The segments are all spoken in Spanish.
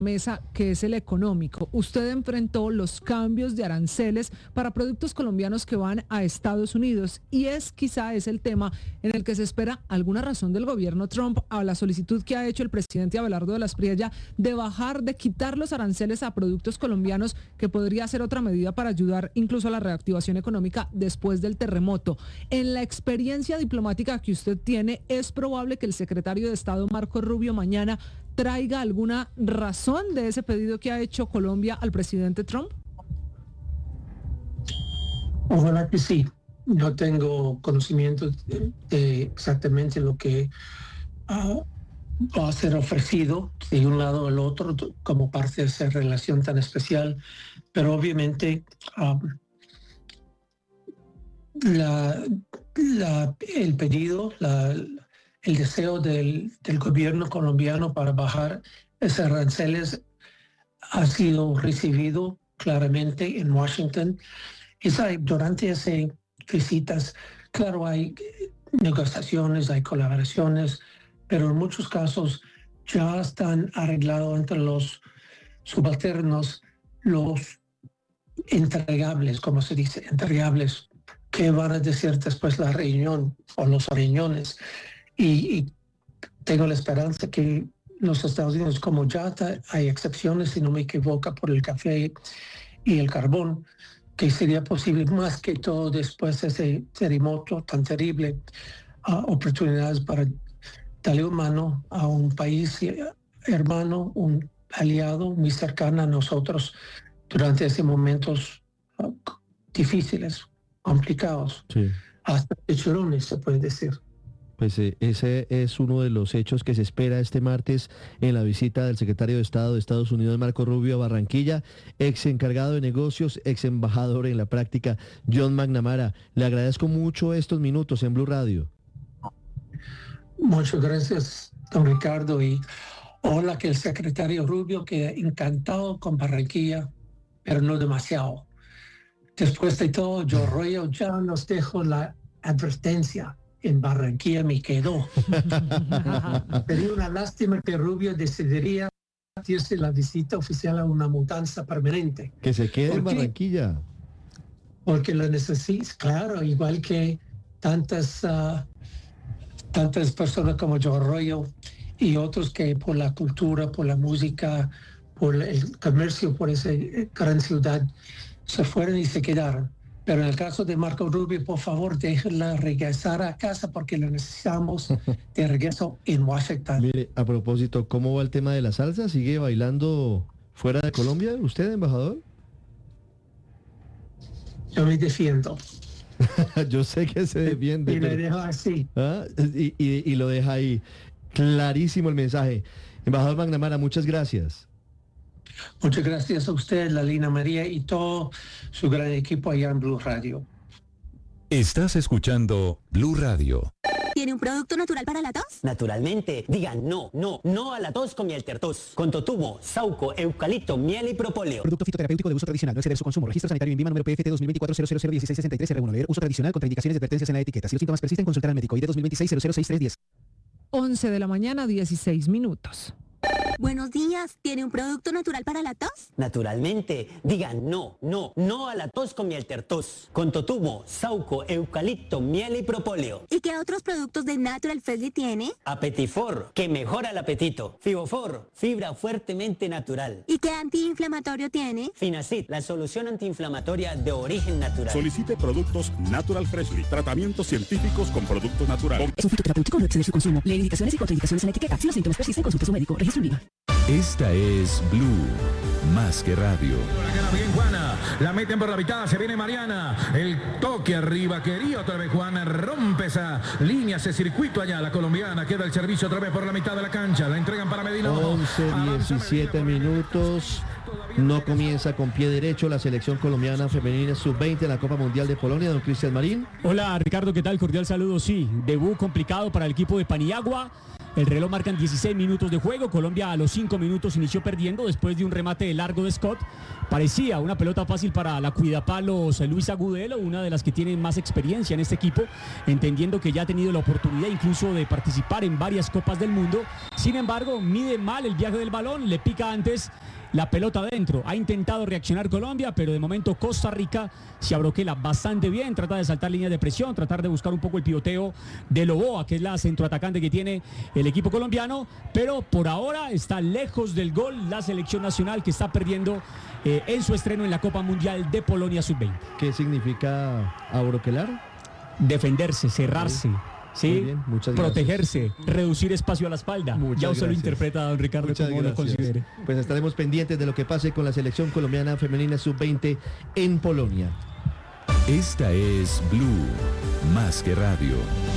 mesa, que es el económico. Usted enfrentó los cambios de aranceles para productos colombianos que van a Estados Unidos y quizá es el tema en el que se espera alguna razón del gobierno Trump a la solicitud que ha hecho el presidente Abelardo de la Espriella de quitar los aranceles a productos colombianos, que podría ser otra medida para ayudar incluso a la reactivación económica después del terremoto. En la experiencia diplomática que usted tiene, ¿es probable que el secretario de Estado Marco Rubio mañana traiga alguna razón de ese pedido que ha hecho Colombia al presidente Trump? Ojalá que sí. No tengo conocimiento de exactamente lo que va a ser ofrecido de un lado al otro como parte de esa relación tan especial, pero obviamente el pedido, el deseo del gobierno colombiano para bajar esos aranceles ha sido recibido claramente en Washington. Durante esas visitas, claro, hay negociaciones, hay colaboraciones, pero en muchos casos ya están arreglados entre los subalternos los entregables, como se dice, entregables, que van a decir después la reunión o los reuniones. Y tengo la esperanza que los Estados Unidos, como ya hay excepciones, si no me equivoco, por el café y el carbón, que sería posible más que todo después de ese terremoto tan terrible, oportunidades para darle una mano a un país hermano, un aliado muy cercano a nosotros durante esos momentos difíciles, complicados, sí. Hasta pechurones, se puede decir. Pues ese es uno de los hechos que se espera este martes en la visita del secretario de Estado de Estados Unidos, Marco Rubio, a Barranquilla, ex encargado de negocios, ex embajador en la práctica, John McNamara. Le agradezco mucho estos minutos en Blue Radio. Muchas gracias, don Ricardo. Y hola, que el secretario Rubio, que encantado con Barranquilla, pero no demasiado. Después de todo, yo Arroyo ya nos dejo la advertencia. En Barranquilla me quedó. Sería una lástima que Rubio decidiría hacerse la visita oficial a una mudanza permanente. Que se quede en Barranquilla. Porque lo necesita, claro, igual que tantas personas como yo Arroyo y otros que por la cultura, por la música, por el comercio, por esa gran ciudad, se fueron y se quedaron. Pero en el caso de Marco Rubio, por favor, déjenla regresar a casa porque lo necesitamos de regreso en Washington. Mire, a propósito, ¿cómo va el tema de la salsa? ¿Sigue bailando fuera de Colombia usted, embajador? Yo me defiendo. Yo sé que se defiende. Y lo dejo así. Y lo deja ahí. Clarísimo el mensaje. Embajador McNamara, muchas gracias. Muchas gracias a usted, Lalina María, y todo su gran equipo allá en Blue Radio. Estás escuchando Blue Radio. ¿Tiene un producto natural para la tos? Naturalmente. Digan no a la tos con miel tertos. Con totumo, sauco, eucalipto, miel y propóleo. Producto fitoterapéutico de uso tradicional. No exceder su consumo. Registro sanitario INVIMA número PFT 2024-001663-R1. Leer uso tradicional con indicaciones y advertencias en la etiqueta. Si los síntomas persisten, consultar al médico. ID 2026-006310. 11 de la mañana, 16 minutos. Buenos días, ¿tiene un producto natural para la tos? Naturalmente. Digan no a la tos con miel tertos. Con totumo, sauco, eucalipto, miel y propóleo. ¿Y qué otros productos de Natural Freshly tiene? Apetifor, que mejora el apetito. Fibofor, fibra fuertemente natural. ¿Y qué antiinflamatorio tiene? Finacid, la solución antiinflamatoria de origen natural. Solicite productos Natural Freshly, tratamientos científicos con productos naturales. Es un fitoterapéutico, no exceder su consumo. Leer indicaciones y contraindicaciones en la etiqueta. Si los síntomas persisten, consulte a su médico. Registro INVIMA. Esta es Blue, más que radio. Bien, Juana, la meten por la mitad, se viene Mariana, el toque arriba, quería otra vez Juana, rompe esa línea, ese circuito allá, la colombiana, queda el servicio otra vez por la mitad de la cancha, la entregan para Medina. 11-17 minutos, no comienza con pie derecho la selección colombiana femenina sub-20 en la Copa Mundial de Polonia, don Cristian Marín. Hola Ricardo, ¿qué tal? Cordial saludo, sí, debut complicado para el equipo de Paniagua. El reloj marcan 16 minutos de juego. Colombia a los 5 minutos inició perdiendo después de un remate de largo de Scott. Parecía una pelota fácil para la cuidapalos Luis Agudelo, una de las que tiene más experiencia en este equipo, entendiendo que ya ha tenido la oportunidad incluso de participar en varias Copas del Mundo. Sin embargo, mide mal el viaje del balón, le pica antes la pelota adentro. Ha intentado reaccionar Colombia, pero de momento Costa Rica se abroquela bastante bien, trata de saltar líneas de presión, tratar de buscar un poco el pivoteo de Loboa, que es la centroatacante que tiene el equipo colombiano, pero por ahora está lejos del gol la selección nacional, que está perdiendo en su estreno en la Copa Mundial de Polonia Sub-20. ¿Qué significa abroquelar? Defenderse, cerrarse. Sí, bien, muchas protegerse, gracias. Reducir espacio a la espalda. Muchas ya usted lo gracias. interpreta, don Ricardo, Muchas como lo gracias. considere. Pues estaremos pendientes de lo que pase con la selección colombiana femenina sub-20 en Polonia. Esta es Blue, más que radio.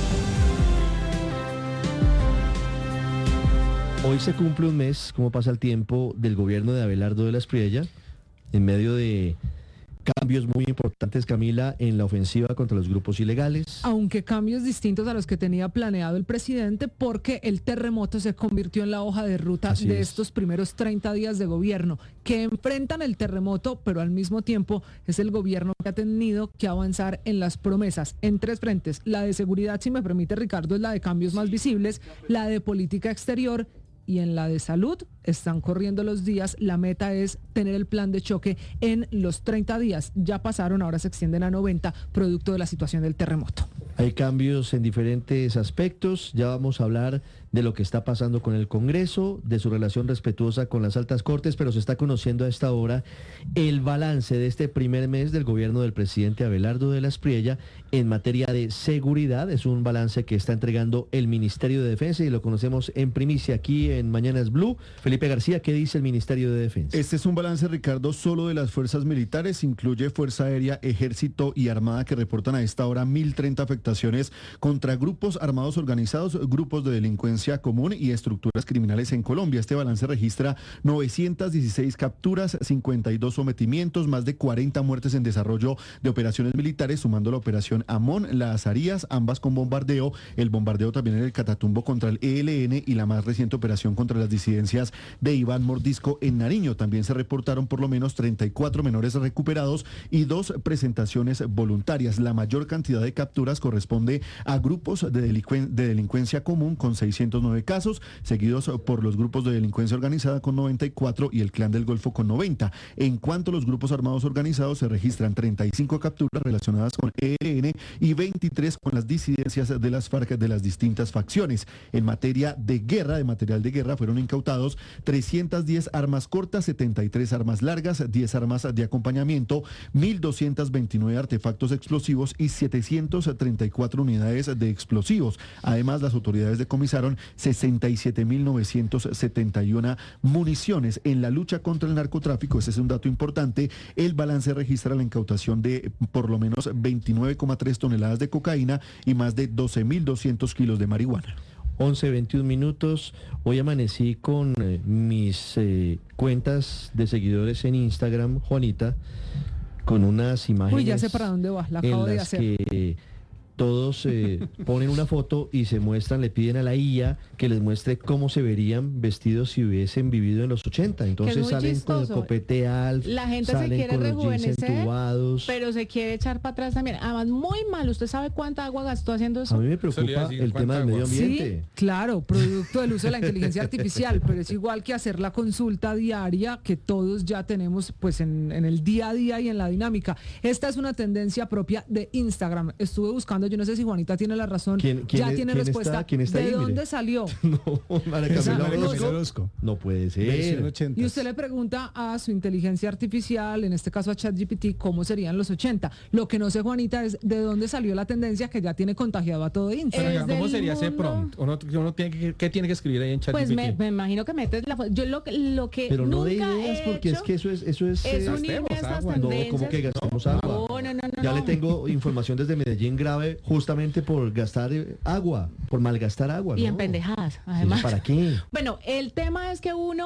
Hoy se cumple un mes, como pasa el tiempo, del gobierno de Abelardo de la Espriella, en medio de cambios muy importantes, Camila, en la ofensiva contra los grupos ilegales. Aunque cambios distintos a los que tenía planeado el presidente, porque el terremoto se convirtió en la hoja de ruta Así de es. estos primeros 30 días de gobierno, que enfrentan el terremoto, pero al mismo tiempo es el gobierno que ha tenido que avanzar en las promesas en 3 frentes. La de seguridad, si me permite, Ricardo, es la de cambios más visibles, la de política exterior, y en la de salud están corriendo los días. La meta es tener el plan de choque en los 30 días. Ya pasaron, ahora se extienden a 90, producto de la situación del terremoto. Hay cambios en diferentes aspectos. Ya vamos a hablar de lo que está pasando con el Congreso, de su relación respetuosa con las altas cortes, pero se está conociendo a esta hora el balance de este primer mes del gobierno del presidente Abelardo de la Espriella en materia de seguridad. Es un balance que está entregando el Ministerio de Defensa y lo conocemos en primicia aquí en Mañanas Blue. Felipe García, ¿qué dice el Ministerio de Defensa? Este es un balance, Ricardo, solo de las fuerzas militares, incluye Fuerza Aérea, Ejército y Armada, que reportan a esta hora 1.030 afectaciones contra grupos armados organizados, grupos de delincuencia común y estructuras criminales en Colombia. Este balance registra 916 capturas, 52 sometimientos, más de 40 muertes en desarrollo de operaciones militares, sumando la operación Amón, la Azarías, ambas con bombardeo, el bombardeo también en el Catatumbo contra el ELN y la más reciente operación contra las disidencias de Iván Mordisco en Nariño. También se reportaron por lo menos 34 menores recuperados y 2 presentaciones voluntarias. La mayor cantidad de capturas corresponde a grupos de delincuencia común con 609 casos, seguidos por los grupos de delincuencia organizada con 94 y el Clan del Golfo con 90. En cuanto a los grupos armados organizados, se registran 35 capturas relacionadas con ELN y 23 con las disidencias de las FARC de las distintas facciones. En materia de guerra, de material de guerra, fueron incautados 310 armas cortas, 73 armas largas, 10 armas de acompañamiento, 1.229 artefactos explosivos y 734 unidades de explosivos. Además, las autoridades decomisaron 67.971 municiones. En la lucha contra el narcotráfico, ese es un dato importante, el balance registra la incautación de por lo menos 29,3 toneladas de cocaína y más de 12.200 kilos de marihuana. 11:21 minutos. Hoy amanecí con mis cuentas de seguidores en Instagram, Juanita, con unas imágenes. Uy, ya sé para dónde va, la acabo de hacer. Que todos ponen una foto y se muestran, le piden a la IA que les muestre cómo se verían vestidos si hubiesen vivido en los 80. Entonces salen chistoso. con el copete alto, La gente se salen quiere con los jeans rejuvenecer, entubados. pero se quiere echar para atrás también. Además, muy mal. ¿Usted sabe cuánta agua gastó haciendo eso? A mí me preocupa el tema del medio ambiente. Sí, claro, producto del uso de la inteligencia artificial, pero es igual que hacer la consulta diaria que todos ya tenemos pues en el día a día y en la dinámica. Esta es una tendencia propia de Instagram. Estuve buscando, yo no sé si Juanita tiene la razón, ya tiene respuesta. ¿Quién está ¿De ahí? dónde Mire. salió? No, María Camila Orozco. Orozco. No puede Versión ser. 80. Y usted le pregunta a su inteligencia artificial, en este caso a ChatGPT, cómo serían los 80. Lo que no sé, Juanita, es de dónde salió la tendencia que ya tiene contagiado a todo Instagram. ¿Cómo sería ese prompt? Uno tiene ¿qué tiene que escribir ahí en ChatGPT? Pues me imagino que metes la foto. Yo lo que Pero no de nunca ideas, he porque hecho es que eso es unirme a estas no, tendencias. como que gastamos agua. No. Ya le tengo información desde Medellín grave justamente por gastar agua, por malgastar agua. Y ¿no? en pendejadas, además. ¿Para qué? Bueno, el tema es que uno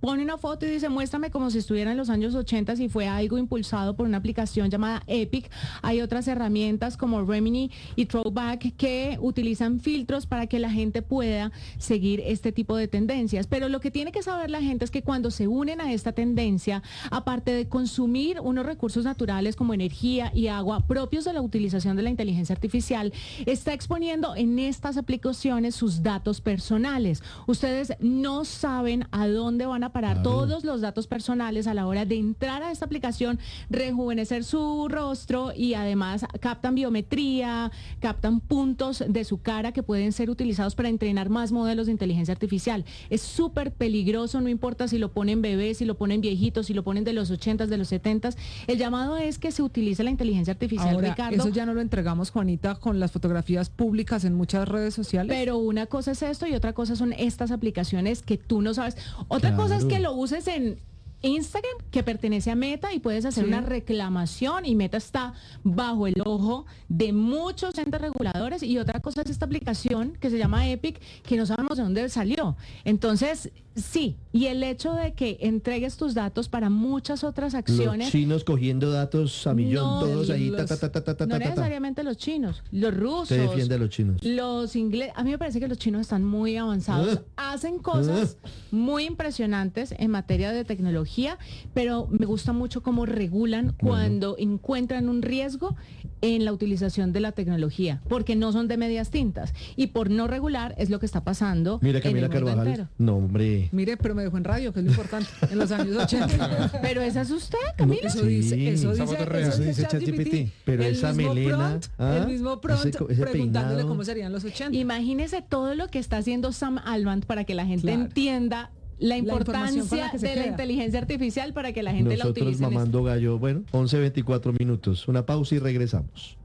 pone una foto y dice, muéstrame como si estuviera en los años 80 y fue algo impulsado por una aplicación llamada Epic. Hay otras herramientas como Remini y Throwback que utilizan filtros para que la gente pueda seguir este tipo de tendencias. Pero lo que tiene que saber la gente es que cuando se unen a esta tendencia, aparte de consumir unos recursos naturales como energía y agua propios de la utilización de la inteligencia artificial, está exponiendo en estas aplicaciones sus datos personales. Ustedes no saben a dónde van a parar todos los datos personales a la hora de entrar a esta aplicación, rejuvenecer su rostro y además captan biometría, captan puntos de su cara que pueden ser utilizados para entrenar más modelos de inteligencia artificial. Es súper peligroso, no importa si lo ponen bebés, si lo ponen viejitos, si lo ponen de los 80s, de los 70s. El llamado es que se utilice la inteligencia artificial, ahora, Ricardo. Eso ya no lo entregamos, Juanita, con las fotografías públicas en muchas redes sociales. Pero una cosa es esto y otra cosa son estas aplicaciones que tú no sabes. Otra cosa es que lo uses en Instagram, que pertenece a Meta, y puedes hacer una reclamación y Meta está bajo el ojo de muchos entes reguladores. Y otra cosa es esta aplicación que se llama Epic, que no sabemos de dónde salió. Entonces, sí, y el hecho de que entregues tus datos para muchas otras acciones. Los chinos cogiendo datos a millón, No, todos ahí, no necesariamente los chinos, los rusos. Se defiende a los chinos. Los ingleses. A mí me parece que los chinos están muy avanzados. Hacen cosas muy impresionantes en materia de tecnología, pero me gusta mucho cómo regulan cuando encuentran un riesgo en la utilización de la tecnología, porque no son de medias tintas. Y por no regular es lo que está pasando. Mira, en el Camila mundo Carvajal. entero. No, hombre. Mire, pero me dejó en radio, que es lo importante, en los años 80. Pero esa es usted, Camila. Eso dice, eso Eso dice ChatGPT. Pero el esa mismo melena, el mismo prompt ese preguntándole peinado. cómo serían los 80. Imagínese todo lo que está haciendo Sam Altman para que la gente entienda la información con importancia la que se de la queda. inteligencia artificial para que la gente la Nosotros utilice. mamando gallo. Bueno, 11:24 minutos. Una pausa y regresamos.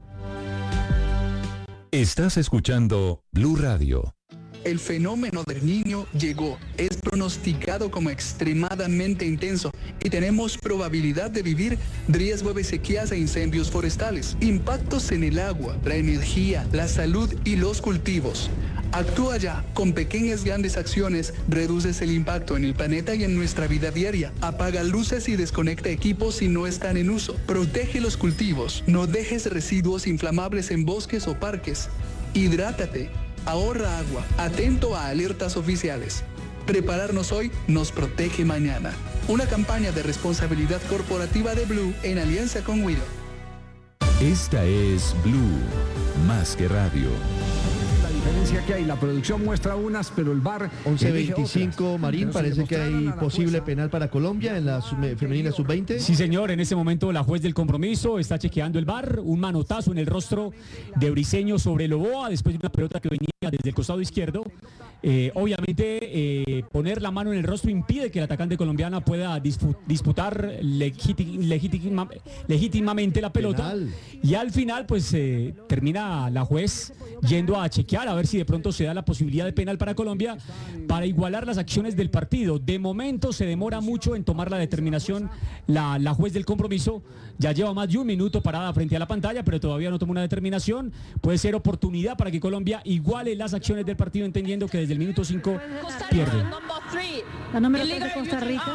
Estás escuchando Blue Radio. El fenómeno del Niño llegó, es pronosticado como extremadamente intenso y tenemos probabilidad de vivir riesgo de sequías e incendios forestales, impactos en el agua, la energía, la salud y los cultivos. Actúa ya, con pequeñas grandes acciones reduces el impacto en el planeta y en nuestra vida diaria. Apaga luces y desconecta equipos si no están en uso. Protege los cultivos, no dejes residuos inflamables en bosques o parques. Hidrátate. Ahorra agua, atento a alertas oficiales. Prepararnos hoy nos protege mañana. Una campaña de responsabilidad corporativa de Blue en alianza con Willow. Esta es Blue, más que radio. La diferencia que hay, la producción muestra unas, pero el VAR 11:25, Marín, parece que hay posible penal para Colombia en la femenina sub-20. Sí, señor, en este momento la juez del compromiso está chequeando el VAR, un manotazo en el rostro de Briseño sobre Loboa después de una pelota que venía desde el costado izquierdo. Obviamente poner la mano en el rostro impide que el atacante colombiana pueda disputar legítimamente la pelota. Penal. Y al final pues termina la juez yendo a chequear a ver si de pronto se da la posibilidad de penal para Colombia para igualar las acciones del partido. De momento se demora mucho en tomar la determinación la juez del compromiso. Ya lleva más de un minuto parada frente a la pantalla, pero todavía no toma una determinación. Puede ser oportunidad para que Colombia iguale las acciones del partido, entendiendo que desde el minuto 5 pierde. La número 3 de Costa Rica.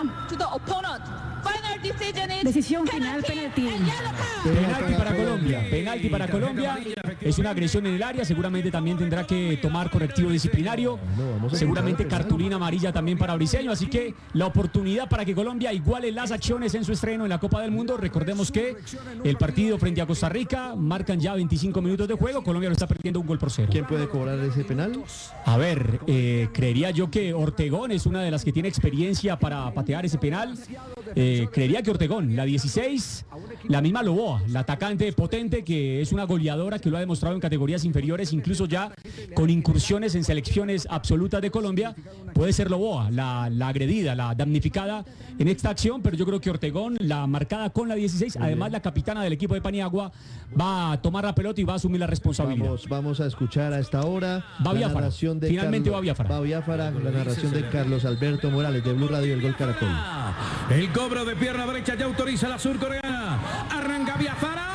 Decisión final, penalti. Penalti para Colombia, penalti para Colombia. Es una agresión en el área, seguramente también tendrá que tomar correctivo disciplinario. Seguramente cartulina amarilla también para Briseño, así que la oportunidad para que Colombia iguale las acciones en su estreno en la Copa del Mundo. Recordemos que el partido frente a Costa Rica marcan ya 25 minutos de juego, Colombia lo está perdiendo 1-0. ¿Quién puede cobrar ese penal? A ver, creería yo que Ortegón es una de las que tiene experiencia para patear ese penal. Creería que Ortegón, la 16, la misma Loboa, la atacante potente que es una goleadora que lo ha demostrado en categorías inferiores, incluso ya con incursiones en selecciones absolutas de Colombia. Puede ser Loboa, la agredida, la damnificada en esta acción, pero yo creo que Ortegón, la marcada con la 16, además la capitana del equipo de Paniagua, va a tomar la pelota y va a asumir la responsabilidad. Vamos a escuchar a esta hora Va la Biafara. narración de Finalmente Carlos, va Biafara. Va Biafara, la narración de Carlos Alberto Morales de Blue Radio y el Gol Caracol. El cobro de pierna derecha ya autoriza la surcoreana. Arranca Biafara.